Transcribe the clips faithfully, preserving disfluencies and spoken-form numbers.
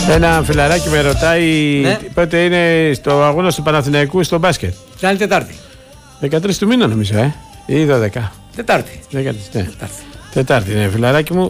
Ένα φιλαράκι με ρωτάει ναι. πότε είναι στο αγώνα του Παναθηναϊκού στο μπάσκετ. Την άλλη Τετάρτη. δεκατρείς του μήνα νομίζω, ε. Ή δώδεκα. Τετάρτη. δεκατρείς, ναι. Τετάρτη. Τετάρτη είναι φιλαράκι μου.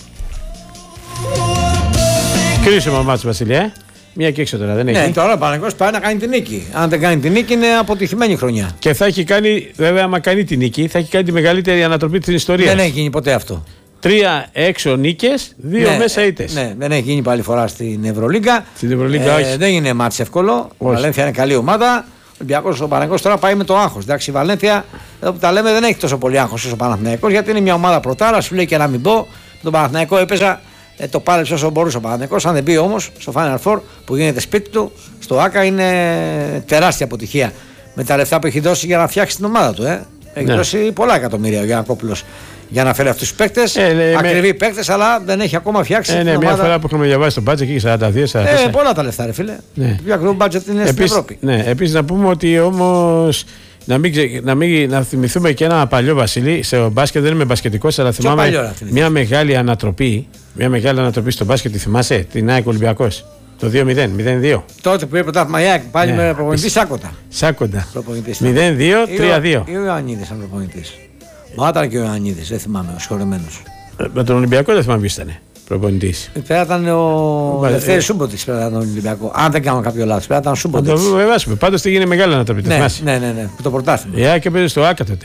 Κρίσιμο μάτς, Βασίλη, ε. Μία και έξω τώρα, δεν έχει. Ναι, τώρα ο Παναθηναϊκός πάει να κάνει την νίκη. Αν δεν κάνει την νίκη, είναι αποτυχημένη χρονιά. Και θα έχει κάνει, βέβαια, άμα κάνει την νίκη, θα έχει κάνει τη μεγαλύτερη ανατροπή της ιστορίας. Δεν έχει γίνει ποτέ αυτό. Τρία έξω νίκες, δύο ναι, μέσα ήττες. Ναι, δεν έχει γίνει πάλι φορά στην Ευρωλίγκα. Στην Ευρωλίγκα, ε, όχι. Δεν είναι μάτς εύκολο. Η Βαλένθια είναι καλή ομάδα. Ο Ολυμπιακός, ο Παναθηναϊκός τώρα πάει με το άγχος. Εντάξει, η Βαλένθια, εδώ που τα λέμε, δεν έχει τόσο πολύ άγχος όσο ο Παναθηναϊκός, γιατί είναι μια ομάδα πρωτάρα. Σου λέει και να μην πω. Τον Παναθηναϊκό έπαιζα, ε, το πάλεψε όσο μπορούσε ο Παναθηναϊκός. Αν δεν μπει όμως στο Final Four που γίνεται σπίτι του, στο ΆΚΑ είναι τεράστια αποτυχία. Με τα λεφτά που έχει δώσει για να φτιάξει την ομάδα του. Ε. Έχει ναι. δώσει πολλά εκατομμύρια ο Γιαννακόπουλος για να φέρει αυτούς τους παίκτες. Ε, ναι, ακριβοί με... παίκτες, αλλά δεν έχει ακόμα φτιάξει. Ε, ναι, την μια ομάδα. φορά που έχουμε διαβάσει το μπάτζετ εκεί σαράντα δύο σαράντα τέσσερα. Ε, πολλά τα λεφτά, ρε φίλε. Ναι. Το πιο ακριβό μπάτζετ είναι επίσης, στην Ευρώπη. Ναι, επίσης να πούμε ότι όμως. Να, μην, να, μην, να θυμηθούμε και ένα παλιό, Βασίλη, σε μπάσκετ δεν είμαι μπασκετικός, αλλά θυμάμαι παλιό, μια μεγάλη ανατροπή. Μια μεγάλη ανατροπή στο μπάσκετ, τη θυμάσαι, την ΑΕΚ Ολυμπιακός. Το δύο μηδέν, μηδέν δύο. Τότε που είπε πρωτάθλημα η ΑΕΚ, πάλι ναι. με προπονητή Σάκοντα. Σάκοντα. μηδέν δύο, τρία δύο. Ή ο Ιωαννίδης ήταν προπονητής. Μα ήταν και ο Ιωαννίδης, δεν θυμάμαι, ο συγχωρεμένος. Με τον Ολυμπιακό δεν θυμάμαι ποιος ήταν προπονητής. Πέρα ήταν ο Ελευθέρης Σούμποτης, πέρα ήταν τον Ολυμπιακό. Αν δεν κάνω κάποιο λάθος, πέρα ήταν ο Σούμποτης. Να το βεβαιώσουμε. Πάντως τι γίνει μεγάλη ανατροπή. Ναι, ναι, ναι, ναι, το πρωτάθλημα. Η ΑΕΚ έπαιζε στο ΆΚΑ τότε.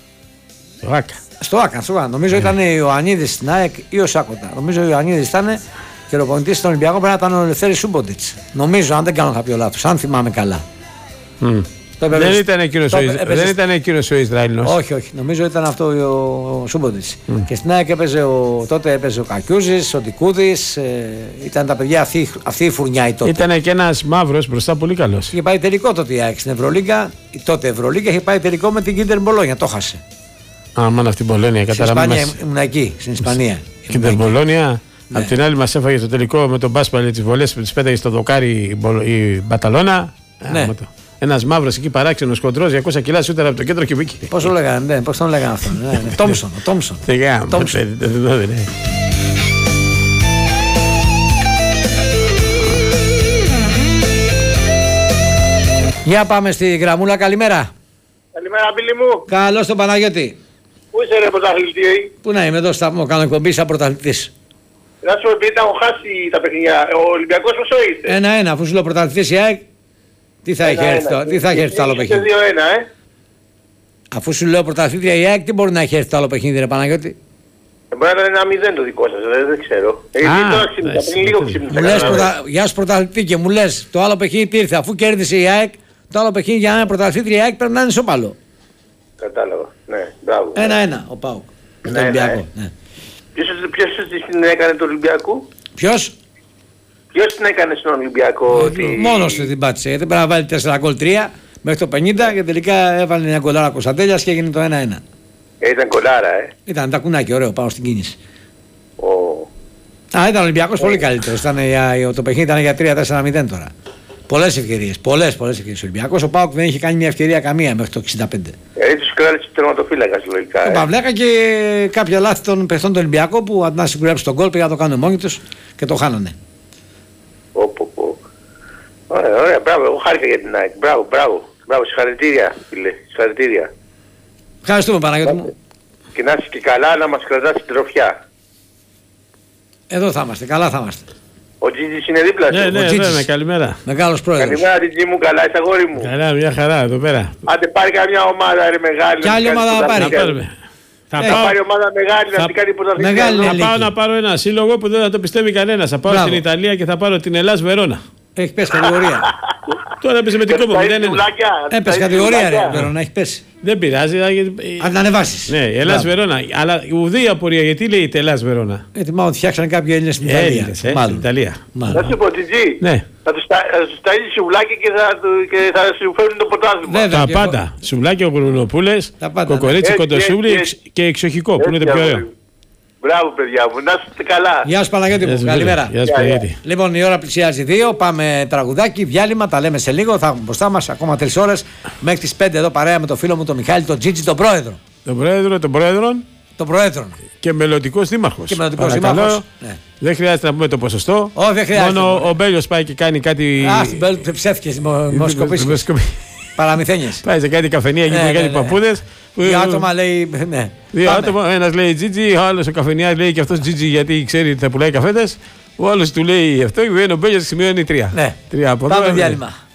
Στο ΆΚΑ. Στο ΆΚΑ, στο ΆΚΑ. Νομίζω ήταν ο Ιωαννίδης στην ΑΕΚ ή ο Σάκοντα. Νομίζω ο Ιωαννίδης ήταν και ο προπονητής στον Ολυμπιακό πρέπει να ήταν ο Ελευθέρης Σούμποτης. Νομίζω, αν δεν κάνω κάποιο λάθος, αν θυμάμαι καλά. Mm. Δεν ήταν εκείνος ο, έπαιζε... ο Ισραηλινός. Όχι, όχι. Νομίζω ήταν αυτό ο, ο Σούμποτης. Mm. Και στην ΑΕΚ έπαιζε ο, τότε έπαιζε ο Κακιούζης, ο Τικούδης. Ε, ήταν τα παιδιά αυτή, αυτή η φουρνιά η τότε. Ήταν και ένας μαύρος μπροστά πολύ καλός. Είχε πάει τελικό τότε η ΑΕΚ στην Ευρωλίγκα. Η τότε Ευρωλίγκα είχε πάει τελικό με την Κίντερ Μπολόνια. Το χάσε. Α, μάνα αυτή η Μπολόνια. Στην Ισπανία μας... ήμουν εκεί, στην Ισπανία. Κίντερ Μπολόνια. Ναι. Απ' την άλλη μας έφαγε στο τελικό με τον μπάσπαλ τις βολές που τις πέταγε στο δοκάρι η Μπαταλώνα. Ναι. Ένας μαύρος εκεί παράξενος κοντρός, διακόσια κιλά σούτερα από το κέντρο και μπήκε. Πώς το λέγανε, ναι, πώς τον λέγανε αυτό. Τόμσον, ο Τόμσον. Για πάμε στη γραμμούλα, καλημέρα. Καλημέρα, φίλοι μου. Καλώς τον Παναγιώτη. Πού είσαι, ρε πρωταθλητή? Πού να είμαι, εδώ σταθμό, κάνω εκπομπή σαν πρωταθλητής. Να σου πει, ήταν χάσει τα παιχνίδια. Ο Ολυμπιακός πόσο είστε? Ένα-ένα, αφού σου λέω πρωταθλητής η ΑΕΚ. Τι θα έχει έρθει το, τι θα έχει έρθει το άλλο παιχνίδι. δύο ένα, ε. Αφού σου λέω πρωταθλήτρια η ΑΕΚ, τι μπορεί να έχει έρθει το άλλο παιχνίδι, ρε Παναγιώτη. Μπορεί να είναι ένα μηδέν το δικό σας, δεν, δεν ξέρω. Πριν λίγο ξύπνησα. Γεια σου πρωταθλητή και μου λες το άλλο παιχνίδι τι ήρθε. Αφού κέρδισε η ΑΕΚ, το άλλο παιχνίδι για να είναι πρωταθλήτρια η ΑΕΚ πρέπει να είναι ισόπαλο. Κατάλαβα, ναι, μπράβο. Ένα-ένα ο ΠΑΟΚ. Ναι, Ολυμπιακό. Ναι. Ποιος, ποιος την έκανε το Ολυμπιακό? Ποιος? Ποιος την έκανε στον Ολυμπιακό? Τη... Μόνος του την πάτησε, γιατί πρέπει να βάλει τέσσερα γκολ τρία μέχρι το πενήντα και τελικά έβαλε μια γκολάρα Κωνσταντέλιας και έγινε το ένα-ένα. Ε, ήταν γκολάρα, ε. Ήταν τα κουνάκι, ωραίο, πάνω στην κίνηση. Oh. Α, ήταν ο Ολυμπιακός oh. πολύ καλύτερος. Ήταν για, το παιχνίδι ήταν για τρία τέσσερα μηδέν τώρα. Πολλές ευκαιρίες, πολλές, πολλές ευκαιρίες. Ο Ολυμπιακός, ο ΠΑΟΚ δεν είχε κάνει μια ευκαιρία καμία μέχρι το εξήντα πέντε. Ε, τους κράτησε τερματοφύλακας λογικά. Το ε. Παυλάκα και κάποια λάθη των παιχτών του Ολυμπιακού που αντί να σιγουρέψουν τον γκολ πήγαν να το κάνουν μόνοι τους και το χάνανε. Πω, πω. Ωραία, ωραία, μπράβο, εγώ χάρηκα για την ΑΕΚ. Μπράβο, μπράβο. Μπράβο, συγχαρητήρια, φίλε, συγχαρητήρια. Ευχαριστούμε, Παναγιώτη μου. Και να είσαι και καλά, να μας κρατάς την τροφιά. Εδώ θα είμαστε, καλά θα είμαστε. Ο Τζίτζης είναι δίπλα σου. Ναι, ναι, ναι, ναι, καλημέρα. Μεγάλος πρόεδρος. Καλημέρα, Τζίτζη μου, καλά είσαι αγόρι μου. Καλά, μια χαρά εδώ πέρα. Άντε πάρει καμιά ομάδα ρε μεγάλη. Κι άλλη ομάδα να πάρει. Θα ε, πάω... πάρει ομάδα μεγάλη θα... να την κάνει πρωταθλητή. Θα πάω να πάρω ένα σύλλογο που δεν θα το πιστεύει κανένας. Θα πάω Μπράβο. στην Ιταλία και θα πάρω την Ελλάς Βερόνα. Έχει πέσει κατηγορία. Τώρα έπεσε με την κόμμα μηδέν ένα. Έπεσε κατηγορία ρε Βερόνα, έχει πέσει. Δεν πειράζει. Αν την ανεβάσεις. Ναι, Ελλάς Βερόνα. Αλλά ουδή απορία γιατί λέει Ελλάς Βερόνα. Γιατί μάλλον φτιάξαν κάποιοι Έλληνες στην Ιταλία. Στην Ιταλία. Να σου πω, Τζιτζή. Θα τους σταίλει σουβλάκι και θα σου φέρουν το πρωτάθλημα. Τα πάντα. Σουβλάκι, ο Γουρνοπούλες, κοκορέτσι, κοντοσούβλι και εξοχικό που είναι το πιο ωραίο. Μπράβο παιδιά μου, να είστε καλά. Γεια σου Παναγιώτη μου, καλημέρα. Γεια σου Παναγιώτη. Λοιπόν η ώρα πλησιάζει δύο, πάμε τραγουδάκι, διάλειμμα, τα λέμε σε λίγο. Θα έχουμε μπροστά μας ακόμα τρεις ώρες μέχρι τις πέντε εδώ παρέα με το φίλο μου τον Μιχάλη, τον Τζίτζι, τον πρόεδρο. Τον πρόεδρο, τον πρόεδρο. Των Προέδρων. Και μελλοντικός δήμαρχος. Και μελλοντικός δήμαρχος. Ναι. Δεν χρειάζεται να πούμε το ποσοστό. Όχι, δεν χρειάζεται. Μόνο ο Μπέλιος πάει και κάνει κάτι. Α, στην Μπέλιο ψεύτικες δημοσκοπήσεις. Παραμυθένιες. Πάει σε κάτι καφενεία εκεί ναι, με ναι, κάτι ναι. παππούδες. Δύο άτομα λέει. Ναι. Δύο άτομα, ένας λέει Τζίτζι, ο άλλος ο καφενιάς λέει και αυτός Τζίτζι γιατί ξέρει ότι θα πουλάει καφέτες. Ο άλλος του λέει αυτό και ο Μπέλιος σημειώνει τρία. Ναι. Τρία από Πάμε εδώ. διάλειμμα.